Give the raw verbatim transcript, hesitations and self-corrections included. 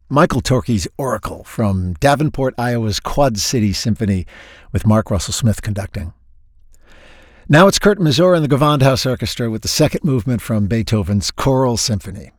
Michael Torke's Oracle from Davenport, Iowa's Quad City Symphony with Mark Russell Smith conducting. Now it's Kurt Masur and the Gewandhaus Orchestra with the second movement from Beethoven's Choral Symphony.